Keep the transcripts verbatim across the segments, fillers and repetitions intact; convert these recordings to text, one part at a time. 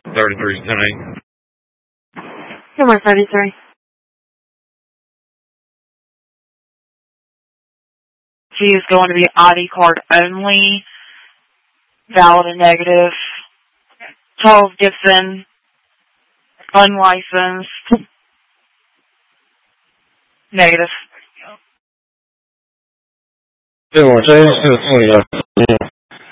thirty-three ten eight. Number thirty-three. She is going to be I D card only, valid and negative. Charles Gibson, unlicensed, negative. Two more, say it. Yeah.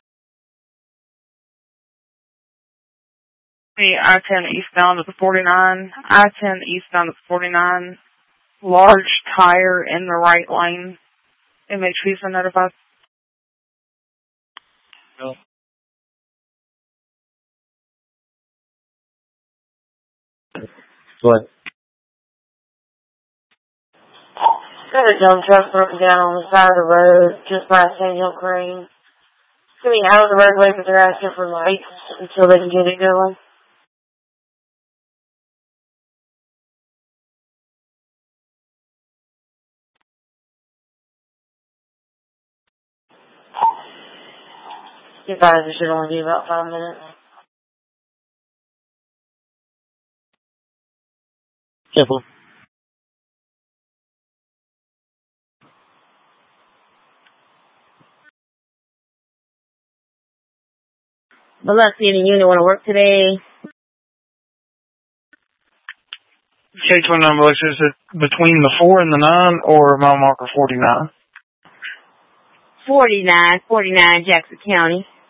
The I ten eastbound at the forty-nine. I ten eastbound at the forty-nine. Large tire in the right lane. M H P is notified. No. What? Got a dump truck broken down on the side of the road, just by Samuel Crane. It's going to be out of the roadway, but they're asking for lights until they can get it going. You guys, it should only be about five minutes. Careful. Biloxi, any unit want to work today? K twenty-nine Biloxi, is it between the four and the nine or mile marker forty-nine? forty-nine, forty-nine Jackson County.